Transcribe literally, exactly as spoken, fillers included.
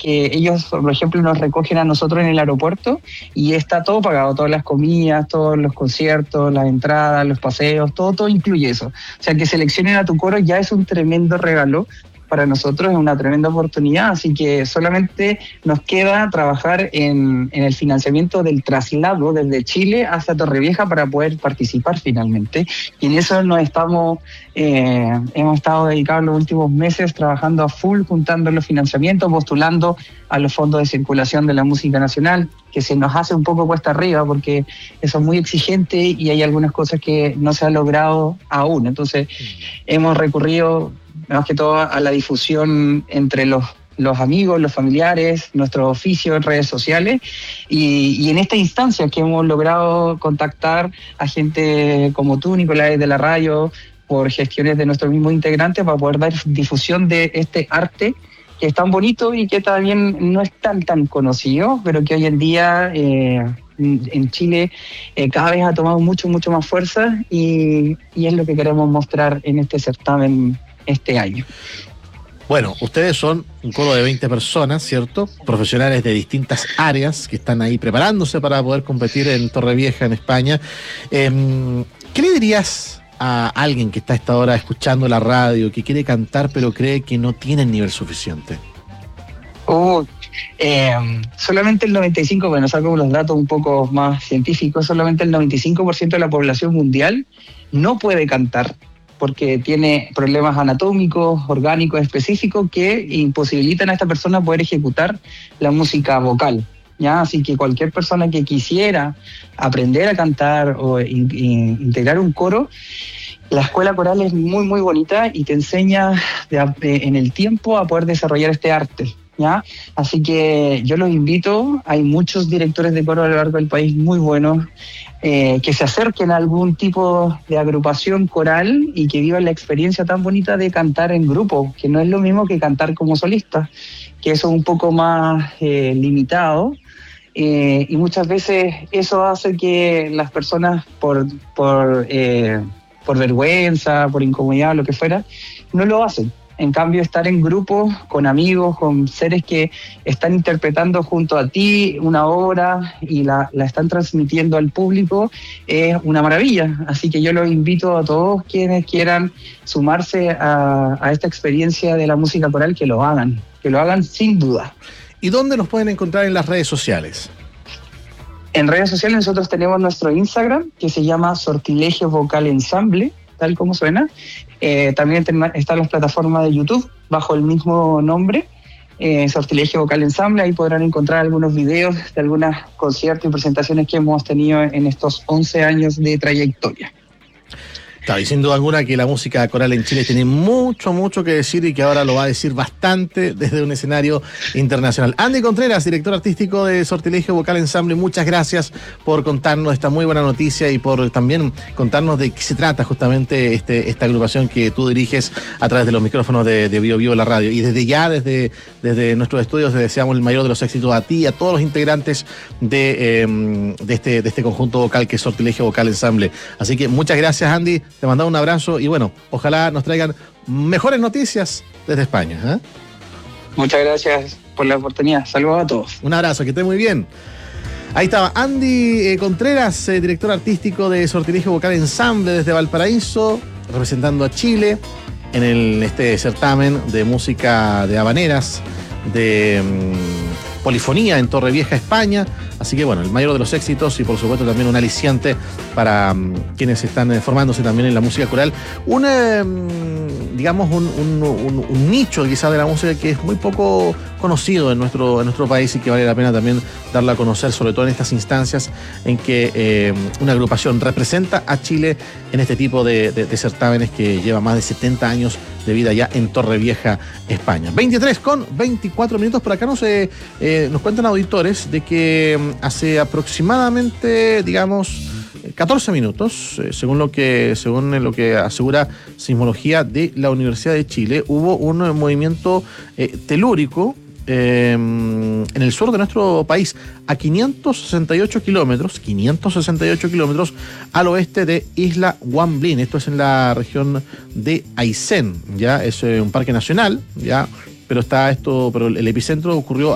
que ellos, por ejemplo, nos recogen a nosotros en el aeropuerto y está todo pagado, todas las comidas, todos los conciertos, las entradas, los paseos, todo, todo incluye eso. O sea, que seleccionen a tu coro ya es un tremendo regalo. Para nosotros es una tremenda oportunidad, así que solamente nos queda trabajar en, en el financiamiento del traslado desde Chile hasta Torrevieja para poder participar finalmente. Y en eso nos estamos, eh, hemos estado dedicados los últimos meses trabajando a full, juntando los financiamientos, postulando a los fondos de circulación de la música nacional, que se nos hace un poco cuesta arriba porque eso es muy exigente y hay algunas cosas que no se ha logrado aún. Entonces hemos recurrido más que todo a la difusión entre los, los amigos, los familiares, nuestro oficio en redes sociales y, y en esta instancia que hemos logrado contactar a gente como tú, Nicolás, de la radio, por gestiones de nuestros mismos integrantes para poder dar difusión de este arte que es tan bonito y que también no es tan tan conocido, pero que hoy en día eh, en Chile eh, cada vez ha tomado mucho, mucho más fuerza y, y es lo que queremos mostrar en este certamen este año. Bueno, ustedes son un coro de veinte personas, ¿cierto? Profesionales de distintas áreas que están ahí preparándose para poder competir en Torrevieja, en España. Eh, ¿Qué le dirías a alguien que está a esta hora escuchando la radio, que quiere cantar pero cree que no tiene el nivel suficiente? Oh, eh, solamente el noventa y cinco por ciento, bueno, saco los datos un poco más científicos, solamente el noventa y cinco por ciento de la población mundial no puede cantar, porque tiene problemas anatómicos, orgánicos específicos que imposibilitan a esta persona poder ejecutar la música vocal, ¿ya? Así que cualquier persona que quisiera aprender a cantar o in, in, integrar un coro, la escuela coral es muy, muy bonita y te enseña de, de, en el tiempo a poder desarrollar este arte, ¿ya? Así que yo los invito, hay muchos directores de coro a lo largo del país muy buenos, eh, que se acerquen a algún tipo de agrupación coral y que vivan la experiencia tan bonita de cantar en grupo, que no es lo mismo que cantar como solista, que eso es un poco más eh, limitado, eh, y muchas veces eso hace que las personas por, por, eh, por vergüenza, por incomodidad, lo que fuera, no lo hacen. En cambio, estar en grupos, con amigos, con seres que están interpretando junto a ti una obra y la, la están transmitiendo al público, es una maravilla. Así que yo los invito a todos quienes quieran sumarse a, a esta experiencia de la música coral, que lo hagan, que lo hagan sin duda. ¿Y dónde nos pueden encontrar en las redes sociales? En redes sociales nosotros tenemos nuestro Instagram, que se llama Sortilegio Vocal Ensamble, tal como suena. Eh, también están las plataformas de YouTube bajo el mismo nombre, eh, Sortilegio Vocal Ensamble. Ahí podrán encontrar algunos videos de algunos conciertos y presentaciones que hemos tenido en estos once años de trayectoria. Está diciendo alguna que la música coral en Chile tiene mucho, mucho que decir y que ahora lo va a decir bastante desde un escenario internacional. Andy Contreras, director artístico de Sortilegio Vocal Ensamble, muchas gracias por contarnos esta muy buena noticia y por también contarnos de qué se trata justamente este, esta agrupación que tú diriges a través de los micrófonos de, de Bio Bio la radio. Y desde ya, desde, desde nuestros estudios, te deseamos el mayor de los éxitos a ti y a todos los integrantes de, eh, de, este, de este conjunto vocal que es Sortilegio Vocal Ensamble. Así que muchas gracias, Andy. Te mandamos un abrazo y bueno, ojalá nos traigan mejores noticias desde España, ¿eh? Muchas gracias por la oportunidad. Saludos a todos. Un abrazo, que esté muy bien. Ahí estaba Andy eh, Contreras, eh, director artístico de Sortilegio Vocal Ensamble desde Valparaíso, representando a Chile en el, este certamen de música de habaneras, de um, polifonía en Torrevieja, España. Así que bueno, el mayor de los éxitos y por supuesto también un aliciante para um, quienes están eh, formándose también en la música coral. Un, eh, digamos, un, un, un, un nicho quizás de la música que es muy poco conocido en nuestro, en nuestro país y que vale la pena también darla a conocer, sobre todo en estas instancias en que eh, una agrupación representa a Chile en este tipo de, de, de certámenes que lleva más de setenta años de vida ya en Torrevieja, España. veintitrés con veinticuatro minutos. Por acá nos, eh, eh, nos cuentan auditores de que hace aproximadamente, digamos, catorce minutos, eh, según lo que según lo que asegura Sismología de la Universidad de Chile, hubo un eh, movimiento eh, telúrico eh, en el sur de nuestro país, a quinientos sesenta y ocho kilómetros, quinientos sesenta y ocho kilómetros al oeste de Isla Guamblín. Esto es en la región de Aysén, ya es eh, un parque nacional, ya, pero está esto, pero el epicentro ocurrió